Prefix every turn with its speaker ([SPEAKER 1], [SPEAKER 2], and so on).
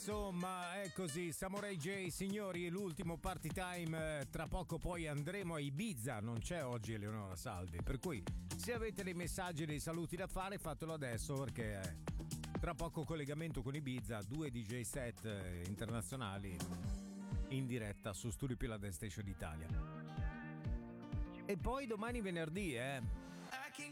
[SPEAKER 1] insomma, è così. Samurai J, signori, l'ultimo party time. Tra poco poi andremo a Ibiza. Non c'è oggi Eleonora Salvi, per cui se avete dei messaggi e dei saluti da fare, fatelo adesso, perché tra poco collegamento con Ibiza, 2 DJ set internazionali in diretta su Studio Più la Dance Station Italia. E poi domani venerdì,